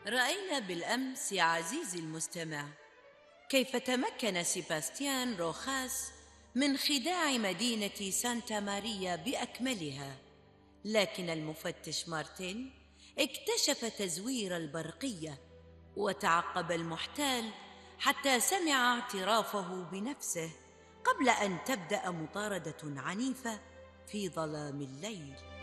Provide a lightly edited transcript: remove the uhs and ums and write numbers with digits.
رأينا بالأمس يا عزيزي المستمع كيف تمكن سيباستيان روخاس من خداع مدينة سانتا ماريا بأكملها، لكن المفتش مارتن اكتشف تزوير البرقية وتعقب المحتال حتى سمع اعترافه بنفسه قبل أن تبدأ مطاردة عنيفة في ظلام الليل.